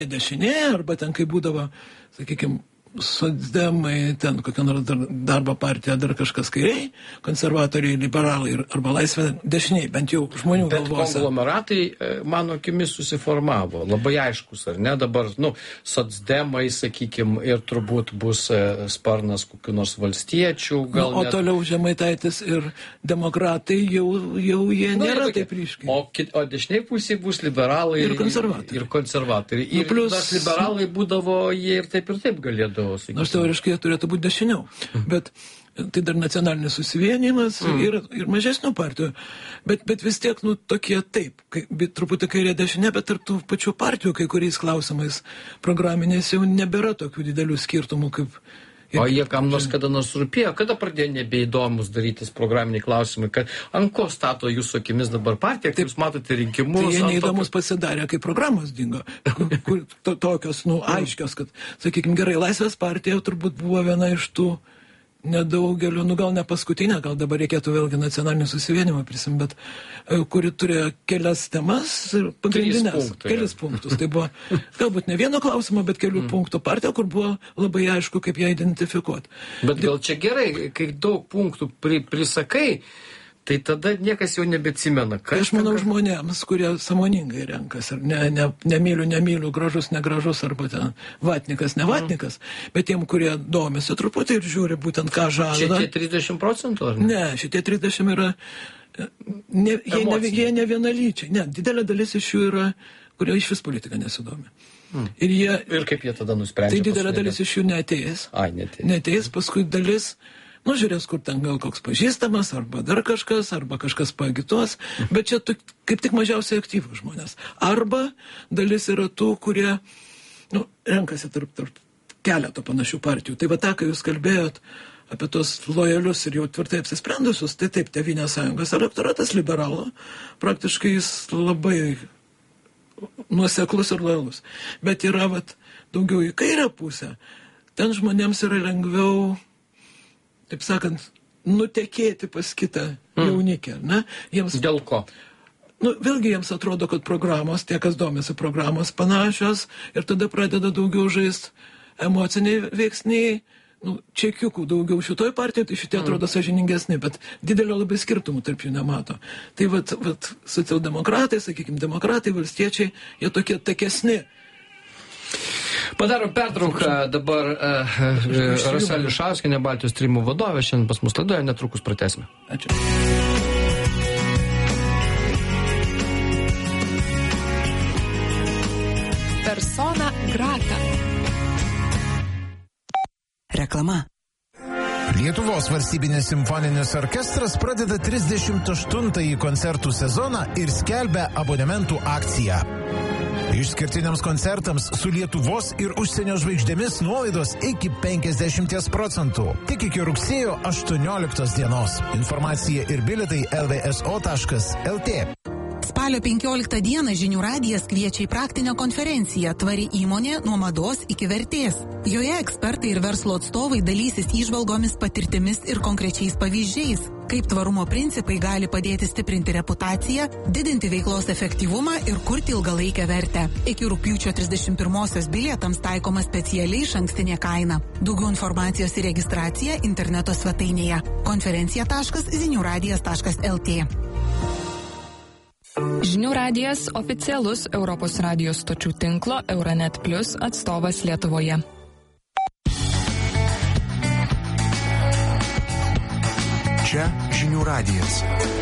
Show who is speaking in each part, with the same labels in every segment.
Speaker 1: dešinė, arba ten, kai būdavo, sakykime, socdemai, ten kokia nors darbo partija, dar kažkas kairiai, konservatoriai, liberalai arba laisvė dešiniai, bent jau žmonių galvose.
Speaker 2: Bet konglomeratai, mano akimis, susiformavo. Labai aiškus, ar ne? Dabar, socdemai, sakykime, ir turbūt bus sparnas kokių nors valstiečių.
Speaker 1: O toliau Žemaitaitis ir demokratai jau jie nėra taip ryškiai.
Speaker 2: O dešiniai pusėje bus liberalai
Speaker 1: ir konservatoriai.
Speaker 2: Ir plus liberalai būdavo, jie ir taip galėdavo.
Speaker 1: Nors teoriškai turėtų būti dešiniau, bet tai dar nacionalinis susivienimas ir mažesnių partijų, bet vis tiek, tokie taip, truputį kairė dešinė, bet ir tų pačių partijų, kai kuriais klausimais programinės jau nebėra tokių didelių skirtumų kaip...
Speaker 2: O jie kam nors kada nors rūpėjo, kada pradėjo nebeįdomus darytis programiniai klausimai, kad ant ko stato jūsų akimis dabar partija, kaip jūs matote rinkimus.
Speaker 1: Tai jie neįdomus pasidarė, kai programos dingo, tokios, aiškios, kad, sakykime, gerai, Laisvės partija turbūt buvo viena iš tų nedaugelio, gal ne paskutinė, gal dabar reikėtų vėlgi nacionalinį susivienimą prisimti, bet kuri turėjo kelias temas ir pagrindinės, kelis punktus. Tai buvo galbūt ne vieno klausimo, bet kelių punktų partija, kur buvo labai aišku, kaip ją identifikuoti.
Speaker 2: Bet gal čia gerai, kai daug punktų prisakai, tai tada niekas jau nebeatsimena.
Speaker 1: Aš manau žmonėms, kurie sąmoningai renkasi, nemyliu, gražus, negražus, arba ten vatnikas, ne vatnikas, bet tiem, kurie domisi truputį ir žiūri būtent, ką žada.
Speaker 2: Šitie 30%, ar ne?
Speaker 1: Ne, šitie 30 yra, jie ne vienalyčiai, ne, didelė dalis iš jų yra, kurie iš vis politika nesidomi.
Speaker 2: Ir kaip jie tada nusprendžia?
Speaker 1: Tai didelė dalis iš jų neateis. Neateis, paskui dalis... žiūrės, kur ten gal koks pažįstamas, arba dar kažkas, arba kažkas paagituos, bet čia kaip tik mažiausiai aktyvų žmonės. Arba dalis yra tų, kurie, renkasi tarp keleto panašių partijų. Tai va tą, kai jūs kalbėjot apie tos lojalius ir jau tvirtai apsisprendusius, tai taip, Tėvynės sąjungos elektoratas liberalo, praktiškai jis labai nuoseklus ir lojalus. Bet yra daugiau į kairę pusę, ten žmonėms yra lengviau, taip sakant, nutekėti pas kitą jaunikę.
Speaker 2: Dėl ko?
Speaker 1: Vėlgi jiems atrodo, kad programos, tie, kas domisi programos, panašios ir tada pradeda daugiau žaisti emociniai veiksniai, čekiukų daugiau šitoj partijai, tai šitie atrodo sąžiningesni, bet didelio labai skirtumų tarp jų nemato. Tai socialdemokratai, sakykime, demokratai, valstiečiai, jie tokie takesni.
Speaker 2: Padarom pertrauką dabar Rasa Ališauskienė, Baltijos tyrimų vadovė, šiandien pas mus laidoje, netrukus pratęsime.
Speaker 1: Ačiū.
Speaker 3: Persona grata.
Speaker 4: Reklama. Lietuvos valstybinis simfoninis orkestras pradeda 38-ąjį koncertų sezoną ir skelbia abonementų akciją. Išskirtiniams koncertams su Lietuvos ir užsienio žvaigždėmis nuolaidos iki 50%. Tik iki rugsėjo 18 dienos. Informacija ir bilietai lvso.lt.
Speaker 5: Spalio 15 dieną Žinių radijas kviečia į praktinę konferenciją Tvari įmonė nuo mados iki vertės. Joje ekspertai ir verslo atstovai dalysis įžvalgomis, patirtimis ir konkrečiais pavyzdžiais, kaip tvarumo principai gali padėti stiprinti reputaciją, didinti veiklos efektyvumą ir kurti ilgalaikę vertę. Iki rugpjūčio 31-osios bilietams taikoma specialiai išankstinė kaina. Daugiau informacijos ir registracija interneto svetainėje konferencija.ziniuradijas.lt.
Speaker 3: Žinių radijas oficialus Europos radijos stočių tinklo Euronet Plus atstovas Lietuvoje.
Speaker 4: Čia Žinių radijas.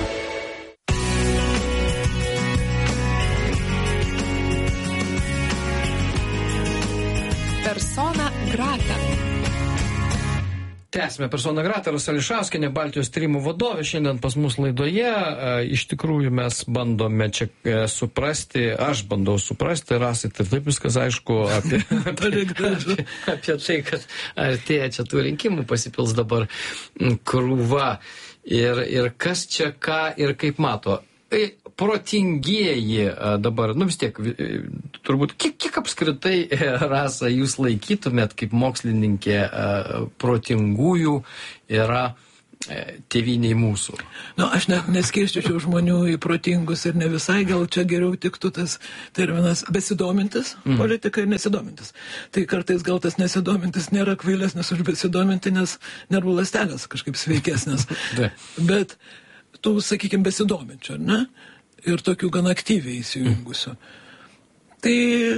Speaker 3: Persona grata.
Speaker 2: Tęsime Persona grata, Rasa Ališauskienė, Baltijos tyrimų vadovė, šiandien pas mus laidoje. Iš tikrųjų mes bandome čia suprasti, aš bandau suprasti, Rasai, tai taip viskas aišku apie tai, kad artėja čia tų rinkimų pasipils dabar krūva ir kas čia ką ir kaip mato. Protingieji dabar, vis tiek, turbūt, kiek apskritai, Rasa, jūs laikytumėt kaip mokslininkė protingųjų yra tėvynei mūsų.
Speaker 1: Aš neskirščiau žmonių į protingus ir ne visai, gal čia geriau tiktų tas terminas besidomintis politika ir nesidomintis. Tai kartais gal tas nesidomintis nėra kvailesnis už besidominti, nes nervų ląstelės kažkaip sveikesnės. Bet tų, sakykime, besidominčių, ne? Ir tokių gan aktyviai įsijungusių. Tai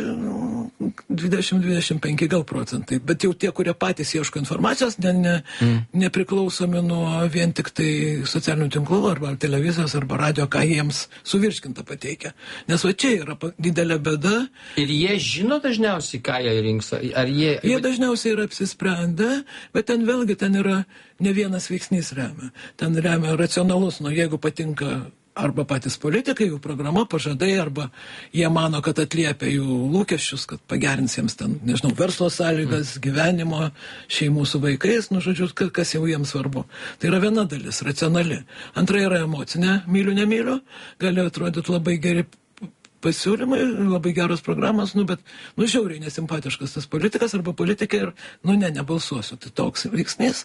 Speaker 1: 20-25 gal procentai, bet jau tie, kurie patys ieško informacijos, nepriklausomi nuo vien tik tai socialinių tinklų arba televizijos arba radio, ką jiems suvirškinta pateikia. Nes va čia yra didelė bėda.
Speaker 2: Ir jie žino dažniausiai, ką jie rinks?
Speaker 1: Jie dažniausiai yra apsisprendę, bet ten vėlgi yra ne vienas veiksnys remia. Ten remia racionalus, jeigu patinka arba patys politikai, jų programa, pažadai, arba jie mano, kad atliepia jų lūkesčius, kad pagerins jiems ten, nežinau, verslo sąlygas, gyvenimo, šeimų su vaikais, žodžiu, kas jau jiems svarbu. Tai yra viena dalis, racionali. Antra yra emocinė, myliu, nemyliu, gali atrodyti labai geri pasiūlymai, labai geros programos, bet, žiauriai nesimpatiškas tas politikas arba politikai ir, nebalsuosiu. Tai toks veiksnys.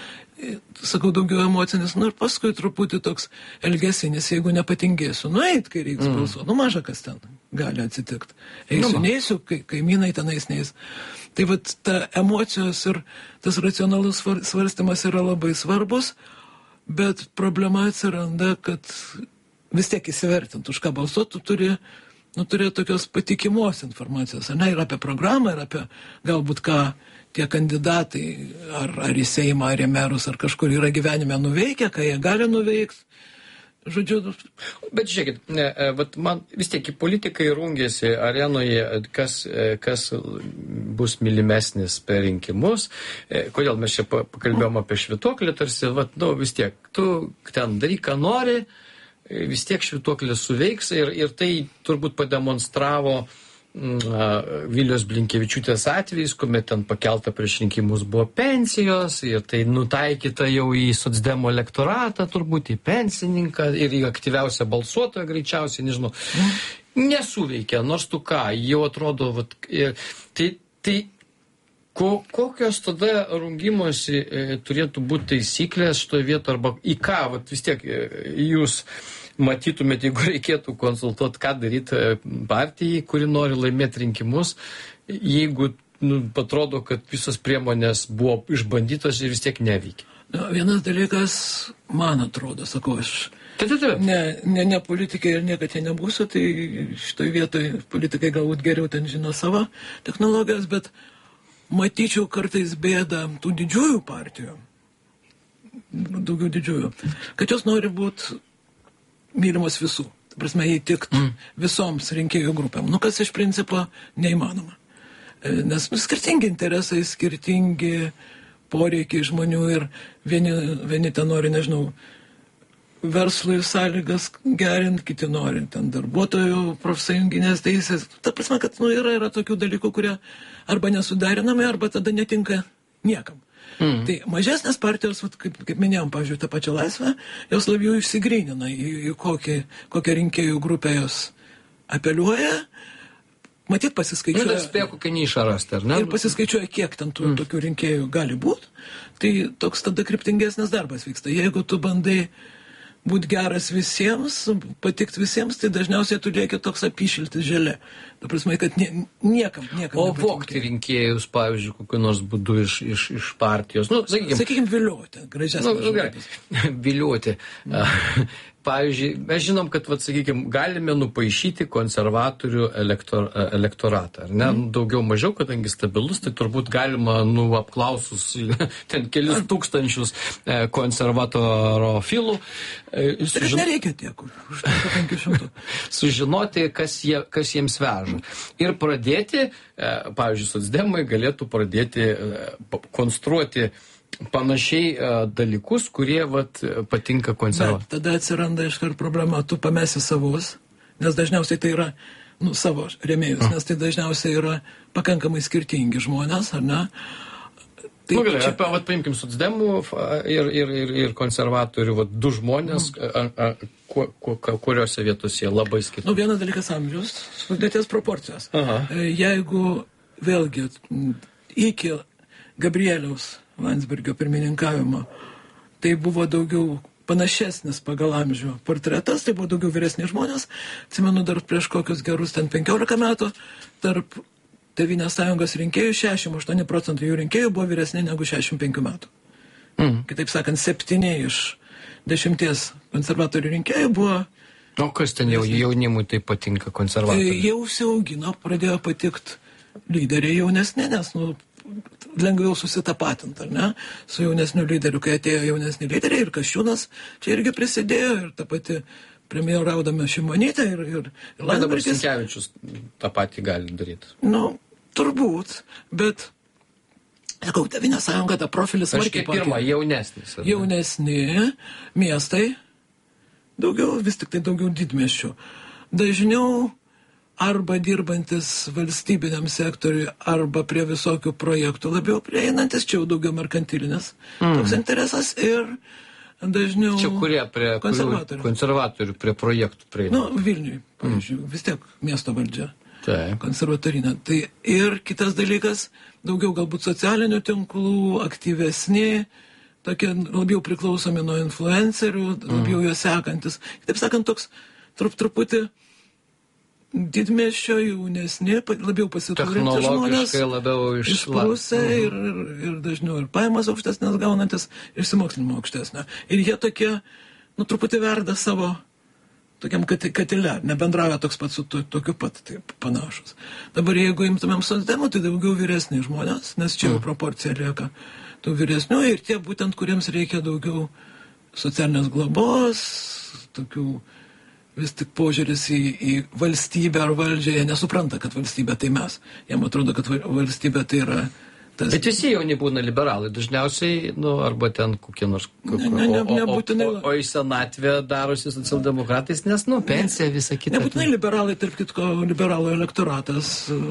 Speaker 1: Sakau, daugiau emocinis, ir paskui truputį toks elgesinis, jeigu nepatingėsiu, eit, kai reiks balsuoti, maža kas ten gali atsitikti. Eisiu, neisiu, kaimynai tenais neis. Tai ta emocijos ir tas racionalus svarstymas yra labai svarbus, bet problema atsiranda, kad vis tiek įsivertint, už ką balsuoti, tu turi tokios patikimos informacijos, ir apie programą, ir apie galbūt ką tie kandidatai, ar į Seimą, ar į merus, ar kažkur yra gyvenime nuveikę, ką jie gali nuveikti. Žodžiu.
Speaker 2: Bet žiūrėkit, man vis tiek į politikai rungėsi arenoje, kas bus mylimesnis per rinkimus. Kodėl mes čia pakalbėjom apie švytuoklį, tarsi, vis tiek, tu ten daryk, ką nori, vis tiek švytuoklės suveiks ir tai turbūt pademonstravo Vilijos Blinkevičiūtės atvejais, kuomet ten pakelta prieš rinkimus buvo pensijos ir tai nutaikyta jau į socdemo elektoratą, turbūt į pensininką ir į aktyviausią balsuotoją greičiausiai, nežinau. Nesuveikia, nors tu ką, jau atrodo, tai kokios tada rungimosi turėtų būti taisyklės šitoje vietoje arba į ką, vis tiek jūs matytumėte, jeigu reikėtų konsultuoti, ką daryti partijai, kuri nori laimėti rinkimus, jeigu atrodo, kad visos priemonės buvo išbandytos ir vis tiek neveikia.
Speaker 1: Vienas dalykas, man atrodo, sakau, aš ne politikai ir niekad jie nebūsiu, tai šitoj vietoj politikai galbūt geriau ten žino savo technologijas, bet matyčiau kartais bėdą tų didžiųjų partijų, daugiau didžiųjų, kad jos nori būti mylimos visų. Ta prasme, įtikti visoms rinkėjų grupėm. Kas iš principo neįmanoma. Nes skirtingi interesai, skirtingi poreikiai žmonių ir vieni ten nori, nežinau, verslui sąlygas gerinti, kiti nori ten darbuotojų profsąjunginės teisės. Ta prasme, kad yra tokių dalykų, kurie arba nesuderinami, arba tada netinka niekam. Tai mažesnės partijos, kaip minėjom, pavyzdžiui, tą pačią Laisvę, jos labiau išsigrynina į kokią rinkėjų grupę jos apeliuoja, matyt pasiskaičiuoja.
Speaker 2: Dar spėjo kokią nišą rasti, ar ne?
Speaker 1: Ir pasiskaičiuoja, kiek ten tų tokių rinkėjų gali būti. Tai toks tada kryptingesnis darbas vyksta. Jeigu tu bandai būti geras visiems, patikti visiems, tai dažniausiai tu lieki toks apyšiltis želė. Ta prasme, kad niekam
Speaker 2: O vokti rinkėjus, pavyzdžiui, kokiu nors būdu iš partijos.
Speaker 1: Sakykime, viliuoti. Gražesnis žodis.
Speaker 2: Viliuoti. Pavyzdžiui, mes žinom, kad, sakykime, galime nupaišyti konservatorių elektoratą, ar ne? Daugiau mažiau, kadangi stabilus, tai turbūt galima, apklausus ten kelis tūkstančius konservatorofilų.
Speaker 1: Tai nereikia tiek, už 500.
Speaker 2: Sužinoti, kas jiems veža. Ir pradėti, pavyzdžiui, socdemai galėtų pradėti konstruoti panašiai dalykus, kurie patinka konservatoriams.
Speaker 1: Tada atsiranda iškart problema, tu pamesi savus, nes dažniausiai tai yra savo rėmėjus, nes tai dažniausiai yra pakankamai skirtingi žmonės, ar ne?
Speaker 2: Paimkim socdemų ir konservatorių, du žmonės, kuriuose vietose jie labai skirtingi.
Speaker 1: Vienas dalykas amžius, sudėties proporcijos. Jeigu vėlgi iki Gabrieliaus Landsbergio pirmininkavimo, tai buvo daugiau panašesnis pagal amžių portretas, tai buvo daugiau vyresni žmonės. Atsimenu, dar prieš kokius gerus 15 metų tarp Tėvynės sąjungos rinkėjų 68% jų rinkėjų buvo vyresni negu 65 metų. Kitaip sakant, 7 iš 10 konservatorių rinkėjų buvo...
Speaker 2: O kas ten jaunimui tai patinka konservatoriai?
Speaker 1: Jau užsiaugino, pradėjo patikti lyderiai jaunesni, nes lengviau susitapatinti, ar ne, su jaunesniu lyderiu, kai atėjo jaunesni lyderiai ir Kasčiūnas čia irgi prisidėjo ir ta pati premjeraudama Šimonytė ir
Speaker 2: dabar Sinkevičius tą patį gali daryti.
Speaker 1: Turbūt, bet sakau, Tėvynės sąjunga tą profilį smarkiai
Speaker 2: pakeitė. Pirma, jaunesnis.
Speaker 1: Jaunesni miestai, vis tik tai daugiau didmiesčių. Dažniau arba dirbantis valstybiniam sektoriui, arba prie visokių projektų labiau prieinantis, čia jau daugiau merkantilinis toks interesas ir dažniau
Speaker 2: čia kurie prie konservatorių prie projektų prieinantis.
Speaker 1: Vilniui, pavyzdžiui, vis tiek miesto valdžia. Konservatorinė. Tai ir kitas dalykas, daugiau galbūt socialinių tinklų, aktyvesni, tokie labiau priklausomi nuo influencerių, labiau juos sekantis. Taip sakant, toks truputį didmiesčio jaunesni, labiau pasiturinti žmonės,
Speaker 2: labiau
Speaker 1: išprusę ir dažniau ir pajamas aukštesnės gaunantis, išsimokslinimo aukštesnė. Ir jie tokie, truputį verda savo tokiam katile, nebendravę toks pat su tokiu pat, taip panašus. Dabar jeigu imtumėm socdemų, tai daugiau vyresni žmonės, nes čia jau proporcija lieka tų vyresnių ir tie būtent, kuriems reikia daugiau socialinės globos, tokių vis tik požiūris į valstybę ar valdžią, jie nesupranta, kad valstybė tai mes. Jiem atrodo, kad valstybė tai yra tas...
Speaker 2: Bet visi jauni būna liberalai, dažniausiai, arba ten kokie nors...
Speaker 1: Nebūtinai...
Speaker 2: O į senatvę darosi socialdemokratais, nes, pensija visą kitą.
Speaker 1: Nebūtinai liberalai, tarp kitko, liberalų elektoratas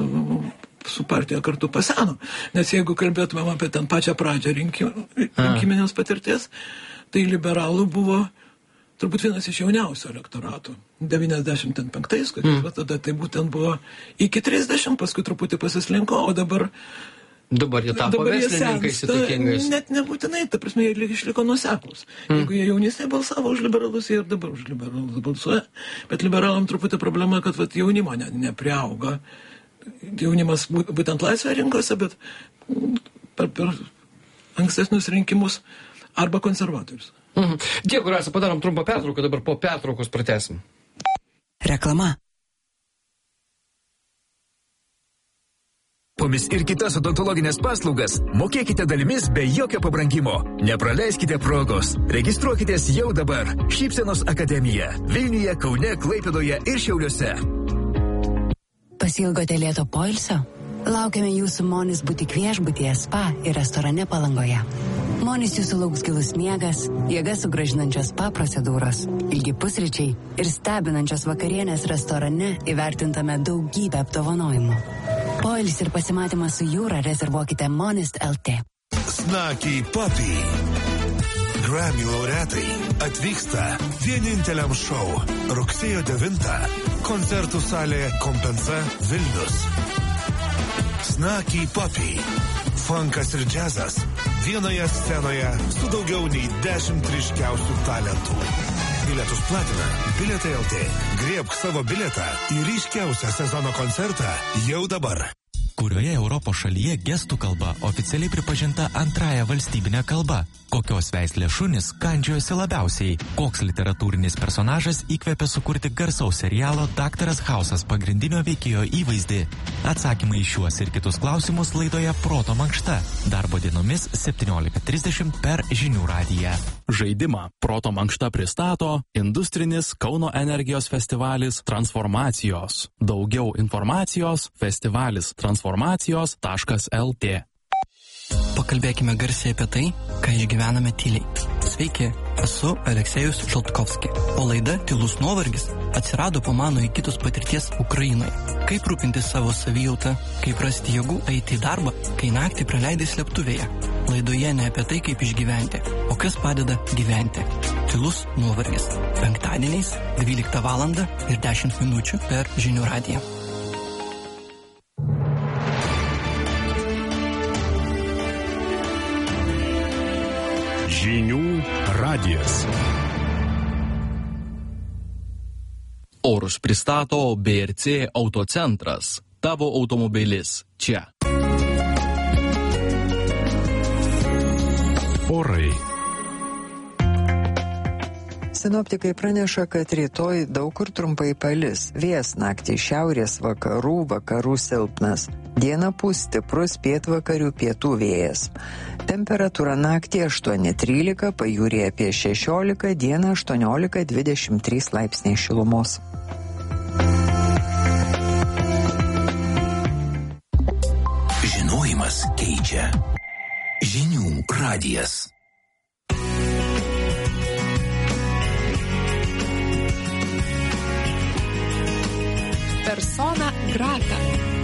Speaker 1: su partija kartu paseno. Nes jeigu kalbėtumėm apie ten pačią pradžią rinkiminės patirties, tai liberalų buvo turbūt vienas iš jauniausių elektoratų. 95-ais, tada tai būtent buvo iki 30, paskui truputį pasislinko, o dabar
Speaker 2: jie tapo verslininkais įtakingais.
Speaker 1: Net nebūtinai, ta prasme, jie išliko nuoseklūs. Jeigu jie jaunystėje balsavo už liberalus, jie ir dabar už liberalus balsuoja. Bet liberalam truputį problema, kad jaunimo nepriauga. Jaunimas būtent laisvėje rinkose, bet per ankstesnius rinkimus arba konservatorius.
Speaker 2: Dėkui, Rasa, padarom trumpą pertrauką, dabar po pertraukos pratęsim.
Speaker 5: Reklama.
Speaker 6: Pomis ir kitas odontologinės paslaugas mokėkite dalimis be jokio pabrangimo. Nepraleiskite progos. Registruokitės jau dabar. Šypsenos akademija. Vilniuje, Kaune, Klaipėdoje ir Šiauliuose.
Speaker 7: Pasilgote lėto poilsio? Laukiame jūsų Monis butik viešbutyje, spa ir restorane Palangoje. Monis jūsų lauks gilus miegas, jėgas sugrąžinančios spa procedūros, ilgi pusryčiai ir stebinančios vakarienės restorane įvertintame daugybę apdovanojimų. Poilsį ir pasimatymą su jūra rezervuokite Monist LT.
Speaker 4: Snaky Puppy. Grammy laureatai atvyksta vieninteliam šou rugsėjo 9. Koncertų salė Kompensa Vilnius. Snaky Puppy. Funkas ir džiazas vienoje scenoje su daugiau nei 10 ryškiausių talentų. Bilietus platina Bilietai LT. Griebk savo bilietą į ryškiausią sezono koncertą jau dabar.
Speaker 8: Kurioje Europos šalyje gestų kalba oficialiai pripažinta antrąja valstybinė kalba? Kokios veislės šunys kandžiojosi labiausiai? Koks literatūrinis personažas įkvėpė sukurti garsaus serialo Daktaras Hausas pagrindinio veikėjo įvaizdį? Atsakymai į šiuos ir kitus klausimus laidoje Proto mankšta. Darbo dienomis 17:30 per Žinių radiją.
Speaker 9: Žaidimą Proto mankšta pristato industrinis Kauno energijos festivalis Transformacijos. Daugiau informacijos festivalis transformacijos.lt.
Speaker 10: Pakalbėkime garsiai apie tai, ką išgyvename tyliai. Sveiki, esu Aleksejus Žaltkovski, o laida Tylus nuovargis atsirado po mano įgytos patirties Ukrainoje. Kaip rūpintis savo savijautą, kaip rasti jėgų eiti į darbą, kai naktį praleidai slėptuvėje. Laidoje ne apie tai, kaip išgyventi, o kas padeda gyventi. Tylus nuovargis. Penktadieniais 12 valandą ir 10 minučių per Žinių radiją.
Speaker 11: Žinių
Speaker 9: radijas. Orus pristato BRC Autocentras. Tavo automobilis čia.
Speaker 4: Orai.
Speaker 11: Sinoptikai praneša, kad rytoj daug kur trumpai palis. Vėjas naktį šiaurės vakarų silpnas. Dieną pūs stiprus pietvakarių pietų vėjas. Temperatūra naktį 8-13, pajūryje apie 16, dieną 18-23 laipsniai šilumos.
Speaker 6: Žinojimas keičia. Žinių radijas.
Speaker 3: Persona grata.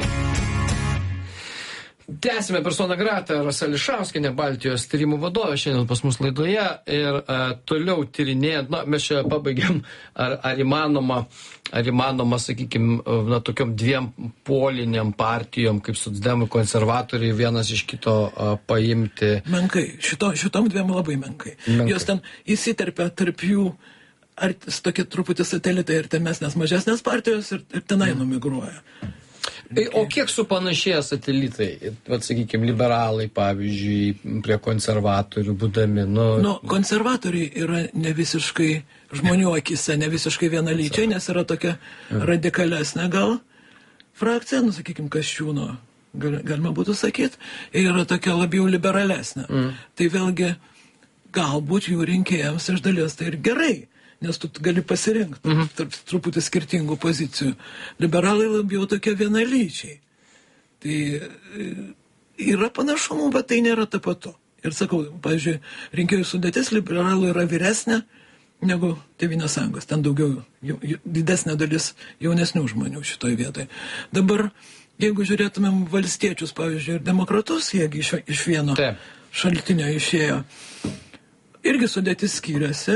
Speaker 2: Tęsime Persona grata. Rasa Ališauskienė, Baltijos tyrimų vadovė, šiandien pas mus laidoje ir toliau tyrinėjant, mes čia pabaigiam, ar įmanoma, sakykime, tokiom dviem poliniam partijom, kaip socdemai, konservatoriai, vienas iš kito paimti.
Speaker 1: Menkai, šitom dviem labai menkai. Jos ten įsiterpia tarp jų ar tokie truputį satelitai ir temesnės, mažesnės partijos ir tenai numigruoja.
Speaker 2: O kiek supanašėja satelitai, sakykime, liberalai, pavyzdžiui, prie konservatorių būdami?
Speaker 1: Konservatoriai yra ne visiškai žmonių akise, ne visiškai vienalyčiai, nes yra tokia radikalesnė gal frakcija, sakykime, Kasčiūno, galima būtų sakyti, ir yra tokia labiau liberalesnė. Tai vėlgi, galbūt jų rinkėjams iš dalies tai ir gerai, nes tu gali pasirinkti tarp truputį skirtingų pozicijų. Liberalai labiau tokie vienalyčiai. Tai yra panašumų, bet tai nėra tapatu. Ir sakau, pavyzdžiui, rinkėjų sudėtis liberalų yra vyresnė negu Tėvynės sąjungos. Ten daugiau, didesnė dalis jaunesnių žmonių šitoj vietoj. Dabar, jeigu žiūrėtumėm valstiečius, pavyzdžiui, ir demokratus, jeigu iš vieno šaltinio išėjo, irgi sudėtis skiriasi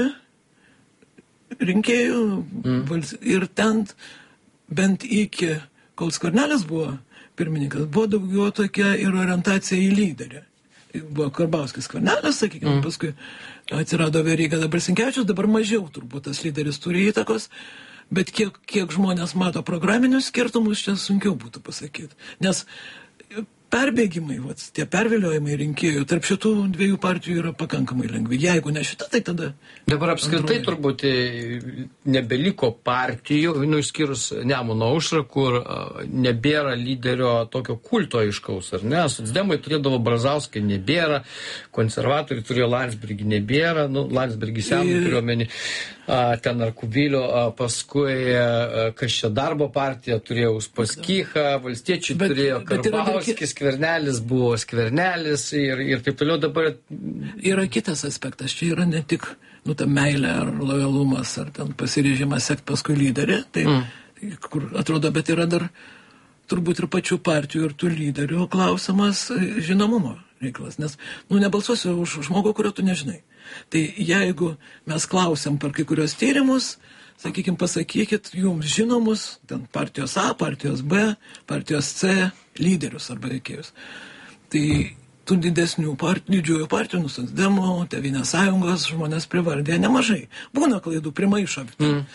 Speaker 1: rinkėjų ir ten bent iki, kol Skvernelis buvo pirmininkas, buvo daugiau tokia ir orientacija į lyderį. Buvo Karbauskis, Skvernelis, sakykime, paskui atsirado Veryga, dabar Sinkevičius, dabar mažiau turbūt tas lyderis turi įtakos, bet kiek žmonės mato programinius skirtumus, čia sunkiau būtų pasakyti. Nes perbėgimai, tie perviliojimai rinkėjų tarp šitų dviejų partijų yra pakankamai lengvi. Jeigu ne šita, tai tada...
Speaker 2: Dabar apskritai turbūt nebeliko partijų, išskyrus Nemuno aušrą, kur nebėra lyderio tokio kulto aiškaus, ar ne? Socdemai turėdavo Brazauską, nebėra, konservatoriai turėjo Landsbergį, nebėra, Landsbergį senų turiuomenį, ten ar Kubilio, paskui kas čia darbo partija turėjo Uspaskichą, valstiečiai turėjo Karbauskis, Skvernelis buvo Skvernelis ir taip toliau dabar.
Speaker 1: Yra kitas aspektas, čia yra ne tik ta meilė ar lojalumas, ar ten pasiryžimas sekti paskui lyderį, tai kur atrodo, bet yra dar turbūt ir pačių partijų ir tų lyderių klausimas žinomumo reikalas, nes nebalsuosiu už žmogų, kurio tu nežinai. Tai jeigu mes klausiam per kai kurios tyrimus, sakykime, pasakykit jums žinomus, ten partijos A, partijos B, partijos C lyderius arba veikėjus. Tai tų didesnių didžiųjų partijų, Socdemų, Tėvynės sąjungos žmonės privardė nemažai. Būna klaidų, primaišo.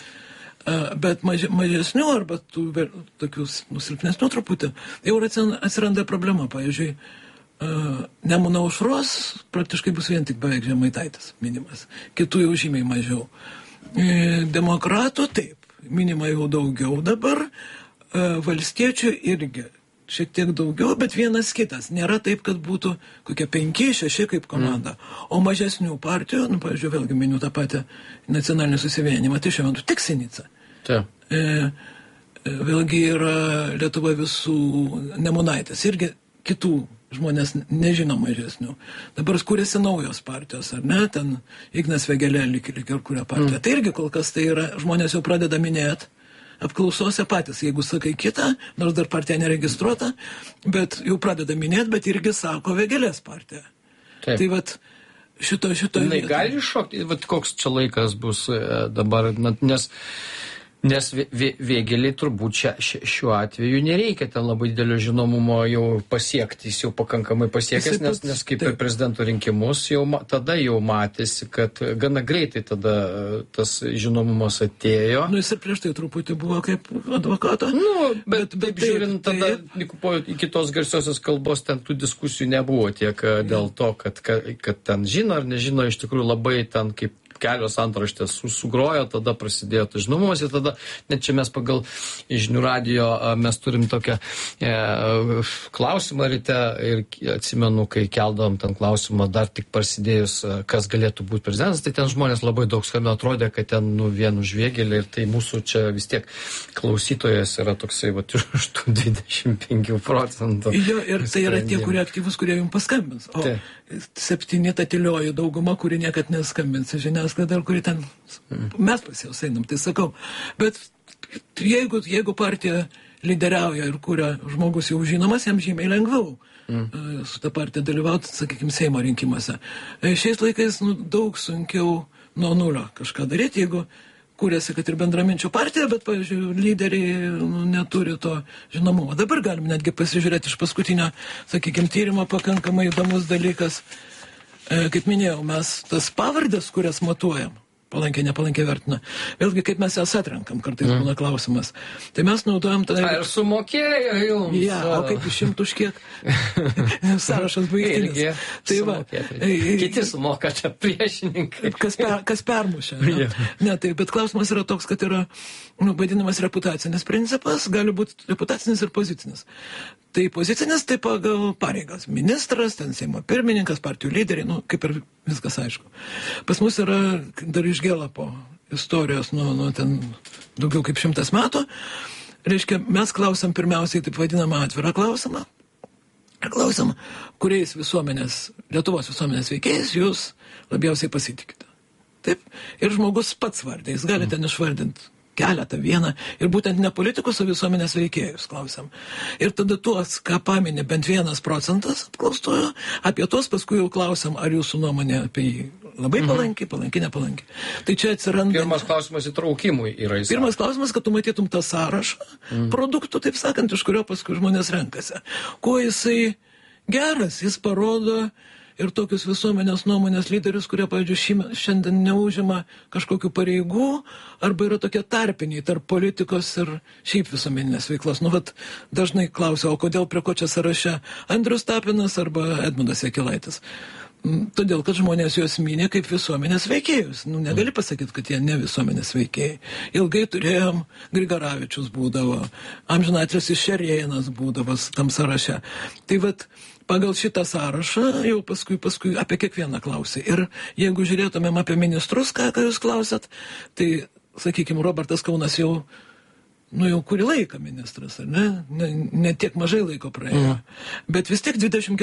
Speaker 1: Bet mažesnių arba tokių silpnesnių truputį jau atsiranda problema. Pavyzdžiui, Nemuno aušros praktiškai bus vien tik beveik Žemaitaitis minimas. Kitų jau žymiai mažiau. Demokratų taip, minima jau daugiau dabar, valstiečių irgi šiek tiek daugiau, bet vienas kitas. Nėra taip, kad būtų kokie 5-6 kaip komanda. O mažesnių partijų, pavyzdžiui, vėlgi miniu tą patį nacionalinį susivienimą, tai šiuo metu tik Sinica. Vėlgi yra Lietuva visų Nemunaitis, irgi kitų žmonės nežino mažesnių. Dabar skūrėsi naujos partijos, ar ne? Ten Ignas Vėgėlė lyg ir kuria partija. Tai irgi kol kas tai yra, žmonės jau pradeda minėti apklausose patys. Jeigu sakai kitą, nors dar partija neregistruota, bet jau pradeda minėti, bet irgi sako Vėgėlės partija.
Speaker 2: Taip.
Speaker 1: Tai vat šito
Speaker 2: gali šokti, koks čia laikas bus dabar, nes Nes Vėgėlei turbūt šiuo atveju nereikia ten labai didelio žinomumo jau pasiekti, jis jau pakankamai pasiekęs, nes kaip per prezidento rinkimus tada jau matėsi, kad gana greitai tada tas žinomumas atėjo.
Speaker 1: Jis ir prieš tai truputį buvo kaip advokato.
Speaker 2: Bet taip žiūrint, tada iki tos garsiosios kalbos ten tų diskusijų nebuvo tiek dėl to, kad ten žino ar nežino, iš tikrųjų labai ten kaip kelios antraštės sugrojo, tada prasidėjo tas žinomumas ir tada, net čia mes pagal žinių radijo, mes turim tokią klausimą ryte ir atsimenu, kai keldavom ten klausimą dar tik prasidėjus, kas galėtų būti prezidentas, tai ten žmonės labai daug skambino, atrodė, kad ten vien už Vėgėlę ir tai mūsų čia vis tiek klausytojas yra toksai, va, iš tų 25%.
Speaker 1: Jo, ir tai yra tie, kurie aktyvus, kurie jums paskambins. O 7 ta tylioji dauguma, kuri niekad neskambins žiniasklaida, kuri ten mes pas jau einam, tai sakau. Bet jeigu partija lyderiauja ir kuria žmogus jau žinomas, jam žymiai lengviau su ta partija dalyvauti, sakykime, Seimo rinkimuose. Šiais laikais daug sunkiau nuo nulio kažką daryti, jeigu kūrėsi, kad ir bendraminčių partija, bet, pavyzdžiui, lyderiai neturi to žinomumo. Dabar galim netgi pasižiūrėti iš paskutinio, sakykime, tyrimo pakankamai įdomus dalykas. Kaip minėjau, mes tas pavardės, kurias matuojam, palankiai, nepalankiai vertina. Vėlgi, kaip mes jas atrenkam, kartais būna klausimas. Tai mes naudojam tada...
Speaker 2: Ar sumokėjo jums?
Speaker 1: Ja, o kaip išimtų už kiek? Sąrašas baigtinis. Tai va.
Speaker 2: Kiti sumoka čia priešininkai.
Speaker 1: Kas permušė. Ne, tai, bet klausimas yra toks, kad yra vadinamas reputacinis principas, gali būti reputacinis ir pozicinis. Tai pozicinis, tai pagal pareigas. Ministras, ten Seimo pirmininkas, partijų lyderiai, kaip ir viskas aišku. Pas mus yra dar iš Gelapo istorijos nuo ten daugiau kaip 100 metų. Reiškia, mes klausam pirmiausiai taip vadinamą atvirą klausimą. Klausim, kuriais Lietuvos visuomenės veikėjais jūs labiausiai pasitikite. Taip. Ir žmogus pats vardė, jis gali ten išvardinti keletą, vieną, ir būtent ne politikus, o visuomenės veikėjus klausiam. Ir tada tuos, ką paminė bent 1% apklaustojo, apie tuos paskui jau klausiam, ar jūsų nuomonė apie jį labai palanki, nepalanki. Tai čia atsiranda...
Speaker 2: Pirmas klausimas įtraukimui yra įsakymą.
Speaker 1: Pirmas klausimas, kad tu matytum tą sąrašą produktų, taip sakant, iš kurio paskui žmonės renkasi. Kuo jisai geras, jis parodo ir tokius visuomenės nuomonės lyderius, kurie, pavyzdžiui, šiandien neužima kažkokių pareigų, arba yra tokie tarpiniai tarp politikos ir šiaip visuomeninės veiklos. Dažnai klausia, o kodėl prie ko čia sąraše Andrius Tapinas arba Edmundas Jakilaitis? Todėl, kad žmonės juos minė kaip visuomenės veikėjus. Negali pasakyti, kad jie ne visuomenės veikėjai. Ilgai turėjom, Grigaravičius būdavo, amžinatilsis Šerėjinas būdavo tam sąraše. Tai pagal šitą sąrašą jau paskui apie kiekvieną klausė. Ir jeigu žiūrėtumėm apie ministrus, ką jūs klausėt, tai, sakykime, Robertas Kaunas jau kurį laiką ministras, ar ne? Ne tiek mažai laiko praėjo. Bet vis tiek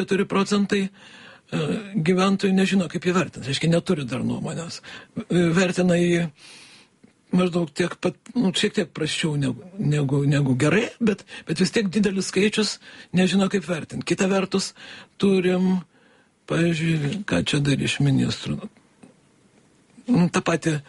Speaker 1: 24% gyventojų nežino, kaip jį vertinti. Reiškia, neturi dar nuomonės. Vertina jį maždaug šiek tiek prasčiau negu gerai, bet vis tiek didelis skaičius nežino, kaip vertinti. Kita vertus, turim, pavyzdžiui, ką čia dar iš ministrų. Ta pati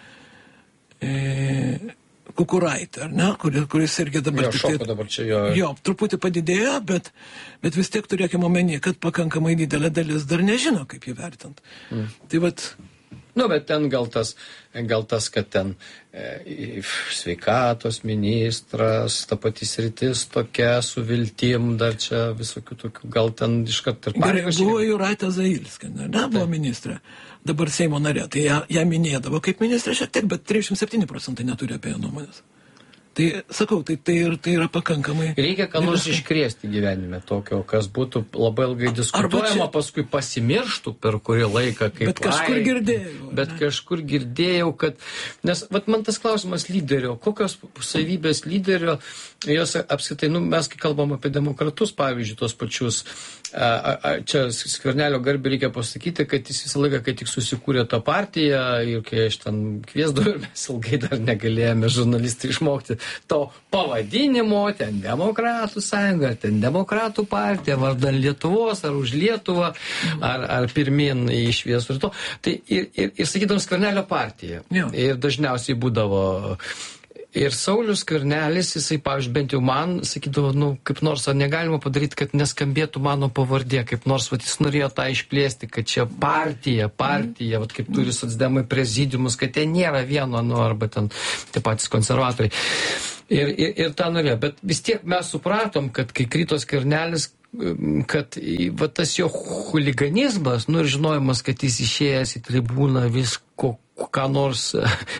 Speaker 1: Kukuraitė, ar ne, kuris irgi dabar... Jo, truputį padidėjo, bet vis tiek turėkime omeny, kad pakankamai didelė dalis dar nežino, kaip jį vertinti. Tai
Speaker 2: bet ten gal tas, kad ten sveikatos ministras, ta pati sritis tokia, su viltim, dar čia visokių tokių, gal ten iškart ir pareigos.
Speaker 1: Buvo Jūratė Zailskė, buvo ministrė, dabar Seimo narė, tai ją minėdavo kaip ministrė šiek tiek, bet 37% neturi apie ją nuomonės. Tai, sakau, tai yra pakankamai...
Speaker 2: Reikia ką nors iškrėsti gyvenime tokio, kas būtų labai ilgai diskutuojama, paskui pasimirštų per kurį laiką, kaip...
Speaker 1: Bet kažkur girdėjau.
Speaker 2: Bet kažkur girdėjau, kad... Nes, man tas klausimas lyderio, kokios savybės lyderio, jos apskritai, mes kai kalbam apie demokratus, pavyzdžiui, tos pačius... Čia Skvernelio garbį reikia pasakyti, kad jis visą laiką, kai tik susikūrė tą partiją ir kai aš ten kviesdavau ir mes ilgai dar negalėjome žurnalistai išmokti to pavadinimo, ten Demokratų sąjunga, ten Demokratų partija, vardan Lietuvos, ar už Lietuvą, ar pirmin į šviesų ir to. Tai ir sakydavom Skvernelio partija. Ir dažniausiai būdavo... Ir Saulius Skvernelis, jisai, pavyzdžiui, bent jau man sakydavo, kaip nors, ar negalima padaryti, kad neskambėtų mano pavardė, kaip nors, jis norėjo tą išplėsti, kad čia partija, kaip turi socdemai prezidiumus, kad ten nėra vieno, arba ten tie patys konservatoriai. Ir tą norėjo, bet vis tiek mes supratom, kad kai krito Skvernelis, kad tas jo chuliganizmas, ir žinojimas, kad jis išėjęs į tribūną visko, kam nors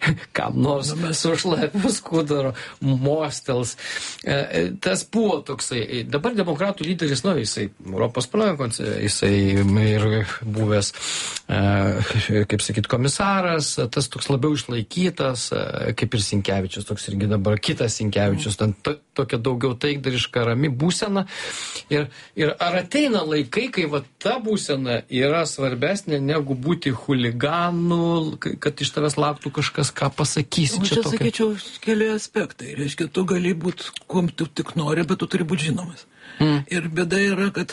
Speaker 2: su šlapiu skuduru mostels. Tas buvo toksai. Dabar demokratų lyderis, jisai Europos parlamento, jisai ir buvęs, kaip sakyt, komisaras, tas toks labiau išlaikytas, kaip ir Sinkevičius, toks irgi dabar kitas Sinkevičius, ten tokia daugiau taikdariška rami būsena. Ir ar ateina laikai, kai ta būsena yra svarbesnė negu būti chuliganu, kad iš tavęs lauktų kažkas, ką pasakysi.
Speaker 1: Čia sakyčiau, keli aspektai. Reiškia, tu gali būti, kuom tu tik nori, bet tu turi būti žinomas. Ir bėda yra, kad,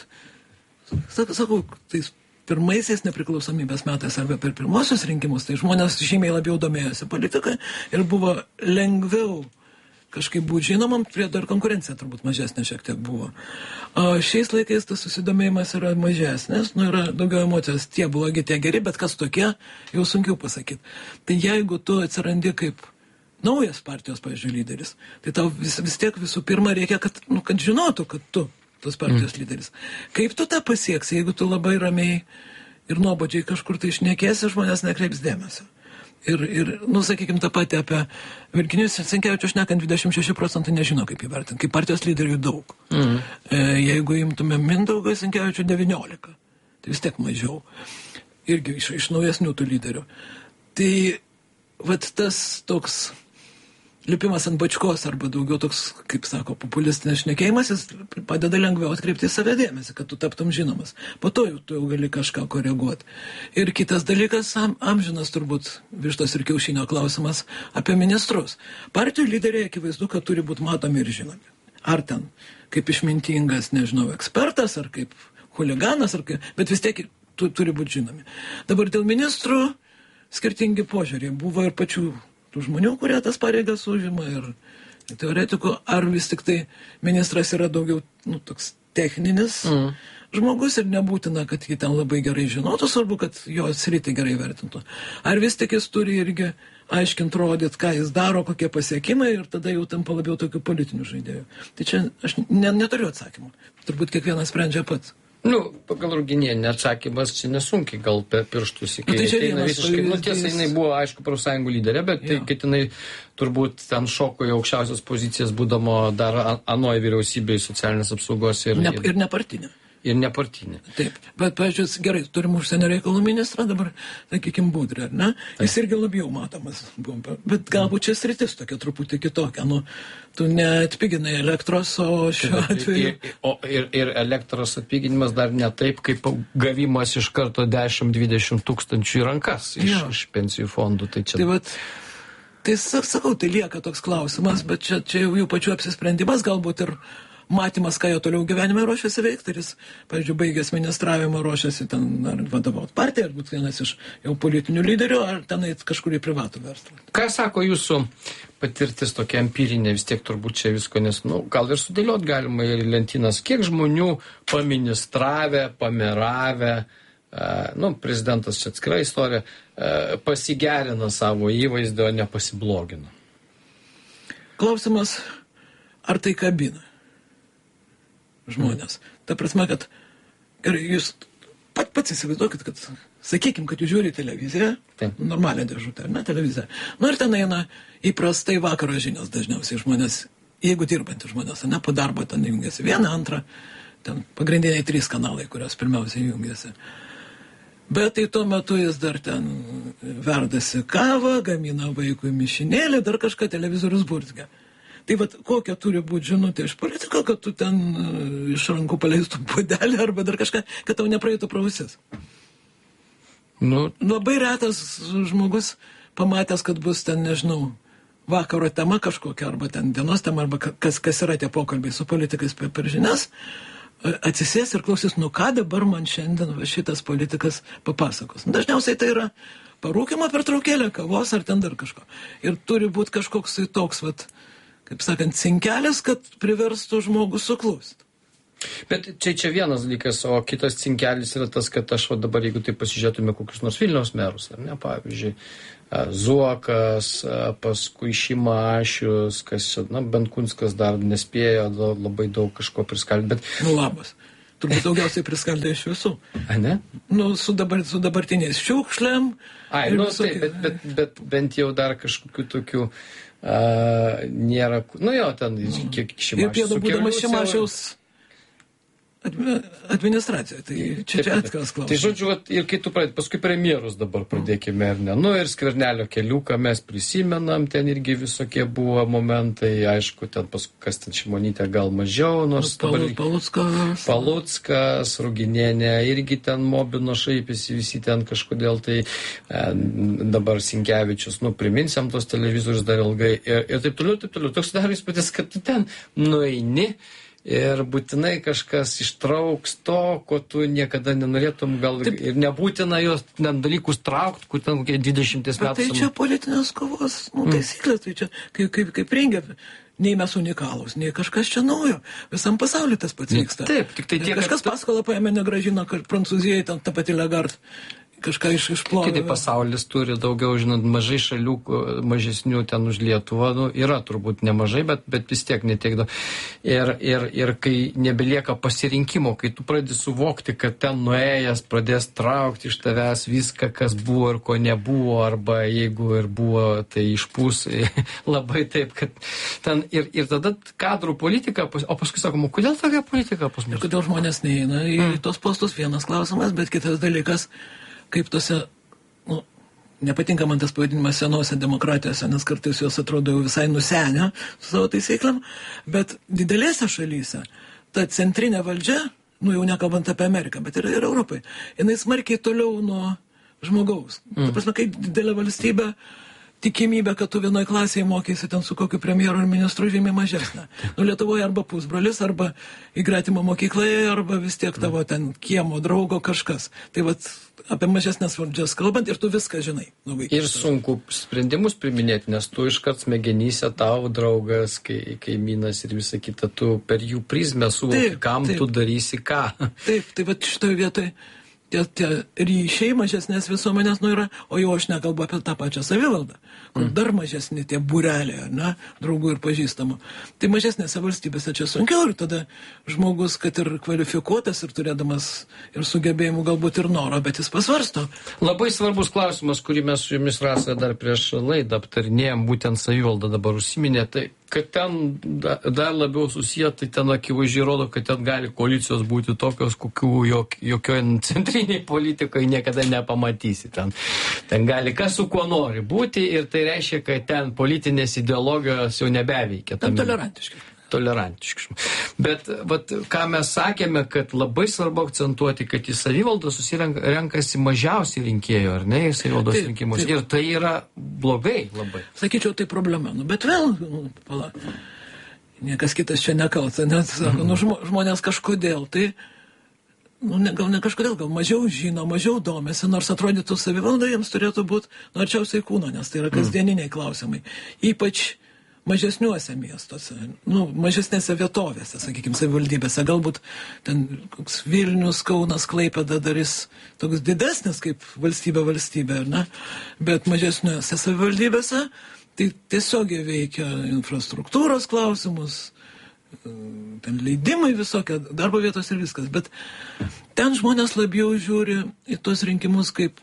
Speaker 1: sakau, tais pirmaisiais nepriklausomybės metais arba per pirmosius rinkimus, tai žmonės žymiai labiau domėjosi politiką ir buvo lengviau kažkaip būti žinomam, dar konkurencija turbūt mažesnė šiek tiek buvo. Šiais laikais tas susidomėjimas yra mažesnis, yra daugiau emocijos, tie blogi, tie geri, bet kas tokie, jau sunkiau pasakyti. Tai jeigu tu atsirandi kaip naujas partijos, pavyzdžiui, lyderis, tai tau vis tiek visų pirma reikia, kad žinotų, kad tu tos partijos lyderis. Kaip tu tą pasieksi, jeigu tu labai ramiai ir nuobodžiai kažkur tai šnekėsi, žmonės nekreips dėmesio. Ir sakykime, tą patį apie Virginijus Sinkevičių šnekant, 26% nežino, kaip įvertinti, kaip partijos lyderių daug. Jeigu imtume Mindaugą Sinkevičių 19, tai vis tiek mažiau. Irgi iš naujesnių tų lyderių. Tai tas toks lipimas ant bačkos arba daugiau toks, kaip sako, populistinis šnekėjimas, jis padeda lengviau atkreipti į save dėmesį, kad tu taptum žinomas. Po to tu jau gali kažką koreguoti. Ir kitas dalykas, amžinas turbūt vištos ir kiaušinio klausimas apie ministrus. Partijų lyderiai akivaizdu, kad turi būti matomi ir žinomi. Ar ten kaip išmintingas, nežinau, ekspertas, ar kaip huliganas, bet vis tiek turi būti žinomi. Dabar dėl ministrų skirtingi požiūriai buvo ir pačių tų žmonių, kurie tas pareigas užima, ir teoretikų, ar vis tik tai ministras yra daugiau toks techninis žmogus ir nebūtina, kad jį ten labai gerai žinotų, svarbu, kad jo sritį gerai vertintų. Ar vis tik jis turi irgi aiškinti, rodyti, ką jis daro, kokie pasiekimai, ir tada jau tampa labiau tokių politinių žaidėjų. Tai čia aš neturiu atsakymų. Turbūt kiekvienas sprendžia pats.
Speaker 2: Pagal Ruginienę atsakymas čia nesunkiai gal per pirštus, kai ateina visiškai, tiesa, jinai buvo, aišku, profsąjungų lyderė, bet tai, kad jinai turbūt ten šoko į aukščiausias pozicijas, būdamo dar anoj vyriausybėje socialinės apsaugos ir
Speaker 1: nepartinė.
Speaker 2: Ir nepartinė.
Speaker 1: Taip, bet, pavyzdžiui, gerai, turim užsienio reikalų ministrą dabar, sakykim, Budrį, ar ne? Jis irgi labiau matomas buvo, bet galbūt čia sritis tokia truputį kitokia, tu neatpiginai elektros, o šiuo atveju...
Speaker 2: Ir elektros atpiginimas dar ne taip, kaip gavimas iš karto 10-20 tūkstančių į rankas iš pensijų fondų.
Speaker 1: Tai sakau, tai lieka toks klausimas, bet čia jau jų pačių apsisprendimas, galbūt ir matymas, ką jo toliau gyvenime ruošiasi veikti, ir jis, pavyzdžiui, baigęs ministravimą, ruošiasi ten ar vadovauti partiją, ar būti vienas iš jau politinių lyderių, ar ten eit kažkur į privatų verslą.
Speaker 2: Ką sako jūsų patirtis tokia empirinė, vis tiek turbūt čia visko, nes, gal ir sudėliot galima ir lentynas, kiek žmonių paministravę, pameravę, prezidentas čia atskira istorija, pasigerina savo įvaizdį, o nepasiblogina?
Speaker 1: Klausimas, ar tai kabina žmonės. Ta prasme, kad jūs pats įsivaizduokit, kad sakykim, kad jūs žiūri televiziją, normalią dėžutę, ar ne, televiziją. Ir ten eina įprastai vakaro žinios dažniausiai žmonės, jeigu dirbantys žmonės, ne, po darbo ten jungiasi vieną, antrą, ten pagrindiniai 3 kanalai, kurios pirmiausiai jungiasi. Bet tai tuo metu jis dar ten verdasi kavą, gamina vaikui mišinėlį, dar kažką televizorius burzgia. Tai kokia turi būti žinutė iš politiko, kad tu ten iš rankų paleistum puodelį arba dar kažką, kad tau nepraeitų pro ausis. Labai retas žmogus pamatęs, kad bus ten, nežinau, vakaro tema kažkokia, arba ten dienos tema, arba kas yra tie pokalbiai su politikais per žinias, atsisės ir klausys, ką dabar man šiandien šitas politikas papasakos. Dažniausiai tai yra parūkimo pertraukėlę, kavos ar ten dar kažko. Ir turi būti kažkoks toks, vat, kaip sakant, cinkelis, kad priverstų žmogų suklusti.
Speaker 2: Bet čia vienas dalykas, o kitas cinkelis yra tas, kad aš dabar, jeigu tai pasižiūrėtume kokius nors Vilniaus merus, ar ne, pavyzdžiui, Zuokas, paskui Šimašius, kas, Benkunskas dar nespėjo labai daug kažko priskaldyti, bet...
Speaker 1: Labas. Turbūt daugiausiai priskaldė iš visų.
Speaker 2: A, ne?
Speaker 1: Su dabartiniais šiukšlėm.
Speaker 2: Taip, bet bent jau dar kažkokių tokių nėra... ten kiek Šimašius...
Speaker 1: Ir pėda būdamas Šimašiaus... administracija, tai čia atskiras klausimas.
Speaker 2: Tai žodžiu, ir kai tu paskui premjerus dabar pradėkime, ar ne? Ir Skvernelio keliuką mes prisimenam, ten irgi visokie buvo momentai, aišku, ten paskui kas ten Šimonytė gal mažiau, nors Paluckas, Ruginienė irgi ten mobino, šaipėsi, visi ten kažkodėl tai dabar Sinkevičius, priminsiam tos televizorius dar ilgai ir taip toliau. Toks daro įspūdis, kad tu ten nueini ir būtinai kažkas ištrauks to, ko tu niekada nenorėtum, gal taip, ir nebūtina jos dalykus traukti, kur ten 20 metų.
Speaker 1: Tai čia politinės kovos taisyklės, tai čia kaip rengia, nei mes unikalūs, nei kažkas čia naujo. Visam pasauliu tas pats vyksta.
Speaker 2: Taip, tik tai tiek,
Speaker 1: kažkas paskolą paėmė, negrąžino, kad Prancūzijai ten ta pati Lagarde kažką išplovė.
Speaker 2: Kai pasaulis turi daugiau, mažai šalių, mažesnių ten už Lietuvą, yra turbūt nemažai, bet vis tiek netiek daug. Ir kai nebelieka pasirinkimo, kai tu pradedi suvokti, kad ten nuėjęs pradės traukti iš tavęs viską, kas buvo ir ko nebuvo, arba jeigu ir buvo, tai išpūs labai taip, kad ten ir tada kadrų politika, o paskui sakoma, kodėl tokia politika pas mus?
Speaker 1: Kodėl žmonės neina į tos postus, vienas klausimas, bet kitas dalykas, kaip tose, nepatinka man tas pavadinimas senose demokratijose, nes kartais jos atrodo jau visai nusenę su savo taisyklėm, bet didelėse šalyse ta centrinė valdžia, jau nekalbant apie Ameriką, bet ir Europai, jinai smarkiai toliau nuo žmogaus. Ta prasme, kai didelė valstybė, tikimybė, kad tu vienoj klasėje mokysi ten su kokiu premjeru ir ministru žymiai mažesnė. Lietuvoje arba pusbrolis, arba į gretimą mokykloje, arba vis tiek tavo ten kiemo draugo kažkas. Tai vat apie mažesnės valdžias kalbant ir tu viską žinai.
Speaker 2: Ir sunku sprendimus priminėti, nes tu iškart smegenyse tavo draugas, kaimynas ir visa kita, tu per jų prizmę suvoki, kam tu darysi ką.
Speaker 1: Taip, tai vat šitoje vietoje tie ryšiai mažesnės visuomenės yra, o jau aš nekalbu apie tą pačią savivaldą, kur dar mažesni tie būreliai, draugų ir pažįstamų. Tai mažesnėse valstybėse čia sunkiau ir tada žmogus, kad ir kvalifikuotas ir turėdamas ir sugebėjimų galbūt ir noro, bet jis pasvarsto.
Speaker 2: Labai svarbus klausimas, kurį mes su jumis Rasa dar prieš laidą aptarinėjom, būtent savivaldą dabar užsiminė, tai kad ten dar labiau susiję, tai ten akivaizdžiai rodo, kad ten gali koalicijos būti tokios, kokių jokioje centriniai politikai niekada nepamatysi. Ten gali kas su kuo nori būti ir tai reiškia, kad ten politinės ideologijos jau nebeveikia.
Speaker 1: Ten tolerantiški.
Speaker 2: Bet ką mes sakėme, kad labai svarbu akcentuoti, kad į savivaldą renkasi mažiausiai rinkėjų, ar ne, į savivaldos rinkimus. Ir tai yra blogai labai.
Speaker 1: Sakyčiau, tai problema. Bet vėl, niekas kitas čia nekalta, nes žmonės kažkodėl, tai gal ne kažkodėl, gal mažiau žino, mažiau domėsi, nors atrodytų savivalda jiems turėtų būti arčiausiai kūno, nes tai yra kasdieniniai klausimai. Ypač mažesniuose miestuose, mažesnėse vietovėse, sakykime, savivaldybėse. Galbūt ten koks Vilnius, Kaunas, Klaipėda darys toks didesnis kaip valstybė, ar ne? Bet mažesniuose savivaldybėse tai tiesiogiai veikia infrastruktūros klausimus, ten leidimai visokie, darbo vietos ir viskas. Bet ten žmonės labiau žiūri į tos rinkimus kaip,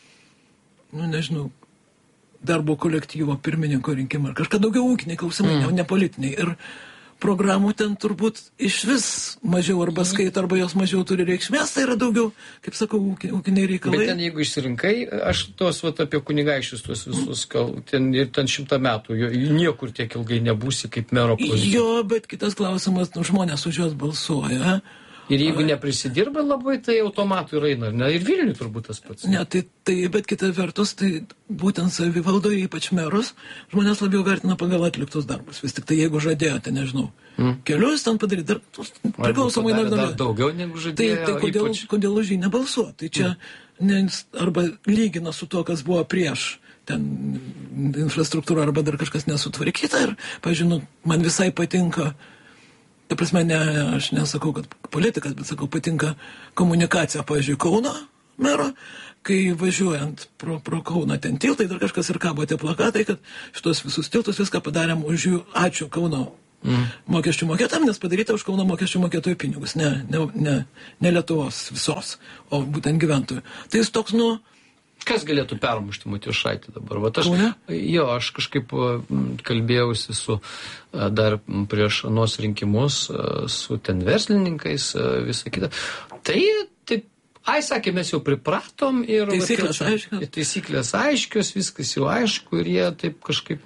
Speaker 1: darbo kolektyvo pirmininko rinkimą, ar kažką daugiau ūkiniai klausimai, ne politiniai. Ir programų ten turbūt iš vis mažiau arba skaito, arba jos mažiau turi reikšmės, tai yra daugiau, kaip sakau, ūkiniai reikalai.
Speaker 2: Bet ten jeigu išsirinkai, aš tos apie kunigaikščius tuos visus, ten 100 metų, niekur tiek ilgai nebūsi kaip mero pozicija.
Speaker 1: Jo, bet kitas klausimas, žmonės už juos balsuoja.
Speaker 2: Ir jeigu neprisidirba labai, tai automatų ir eina, ne? Ir Vilniui turbūt tas pats.
Speaker 1: Ne, bet kita vertus, tai būtent savivaldoje, ypač merus, žmonės labiau vertina pagal atliktus darbus. Vis tik tai jeigu žadėjote, kelius ten padaryti, dar priklausomai nuo
Speaker 2: dar daugiau negu žadėjo.
Speaker 1: Tai kodėl už jį nebalsuoti? Tai čia arba lygina su tuo, kas buvo prieš, ten infrastruktūra arba dar kažkas nesutvarkyta ir, pavyzdžiui, man visai patinka, ta prasme, aš nesakau, kad politikas, bet sakau, patinka komunikacija, pavyzdžiui, Kauno mero, kai važiuojant pro Kauną ten tiltai, dar kažkas ir kabo tie plakatai, kad šitos visus tiltus viską padarėm už jų, ačiū Kauno mokesčių mokėtam, nes padaryta už Kauno mokesčių mokėtojų pinigus, ne Lietuvos visos, o būtent gyventojų. Tai jis toks,
Speaker 2: Kas galėtų permušti Matijošaitį dabar? Aš kažkaip kalbėjausi su dar prieš anos rinkimus su ten verslininkais, visą kitą. Tai sakė, mes jau pripratom ir taisyklės aiškios, viskas jau aišku ir jie taip kažkaip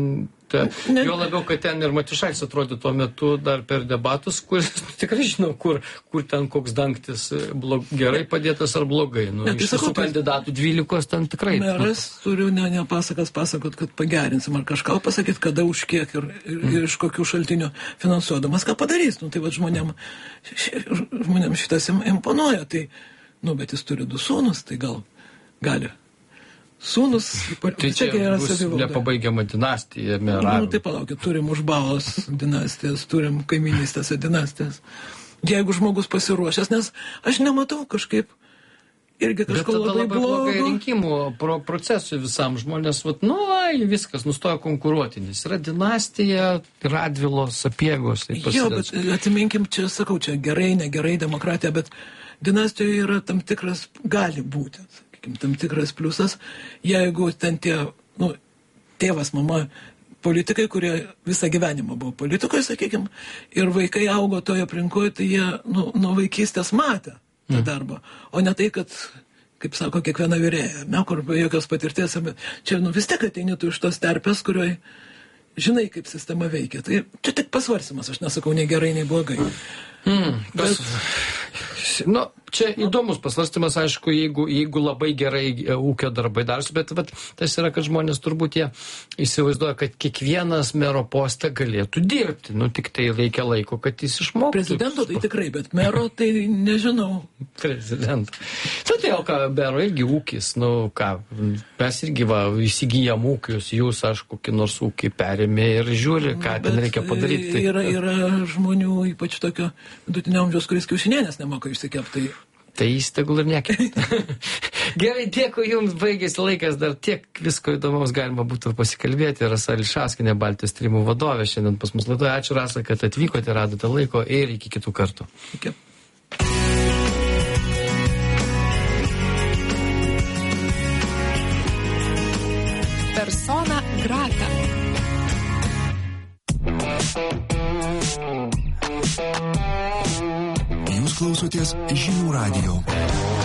Speaker 2: jo labiau, kad ten ir Matijošaitis atrodė tuo metu dar per debatus, kuris tikrai žinau, kur ten koks dangtis gerai padėtas ar blogai. Iš visų kandidatų 12 ten tikrai.
Speaker 1: Meras turiu ne pasakas pasakot, kad pagerinsim ar kažką pasakyti, kada už kiek ir iš kokių šaltinių finansuodamas, ką padarys. Tai va žmonėm šitas imponuoja. Tai, bet jis turi 2 sūnus, tai gal gali. Sūnus,
Speaker 2: tai čia bus nepabaigiama dinastija merų.
Speaker 1: Tai palaukit, turim užbalos dinastijas, turim kaiminystės dinastijas. Jeigu žmogus pasiruošęs, nes aš nematau kažkaip irgi kažko labai blogo.
Speaker 2: Rinkimų procesui visam žmonės, viskas nustoja konkuruoti, nes yra dinastija, Radvilos, Sapiegos.
Speaker 1: Jo, bet atsiminkim, čia sakau, čia gerai, negerai demokratija, bet dinastijoje yra tam tikras, gali būti, tam tikras pliusas, jeigu ten tie, tėvas, mama, politikai, kurie visą gyvenimą buvo politikoje, sakykim, ir vaikai augo toje aplinkoje, tai jie nuo vaikystės matė tą darbą, o ne tai, kad, kaip sako, kiekviena vyrėja, kur be jokios patirties, čia vis tiek ateini tu iš tos terpės, kurioje žinai, kaip sistema veikia. Tai čia tik pasvarsimas, aš nesakau nei gerai, nei blogai.
Speaker 2: Čia įdomus pasvarstymas, aišku, jeigu labai gerai ūkio darbai darosi, bet tas yra, kad žmonės turbūt jie įsivaizduoja, kad kiekvienas mero postą galėtų dirbti, tik tai reikia laiko, kad jis išmoktų.
Speaker 1: Prezidento tai tikrai, bet mero tai nežinau.
Speaker 2: Prezidento. Tai mero irgi ūkis, mes irgi įsigijam ūkius, jūs, kokį nors ūkį perėmė ir žiūri, ką ten reikia padaryti.
Speaker 1: Yra žmonių, ypač tokio vidutinio amžiaus, kuris kiaušinienės nemoka išsikepti.
Speaker 2: Tai jis tegul ir nekepė. Gerai, dėkui jums, baigėsi laikas, dar tiek visko įdomaus galima būtų pasikalbėti. Rasa Ališauskienė, Baltijos tyrimų vadovė, šiandien pas mus laidoje. Ačiū, Rasa, kad atvykote, radote laiko ir iki kitų kartų.
Speaker 1: Iki.
Speaker 3: Persona grata.
Speaker 4: Jūs klausotės Žinių radijo.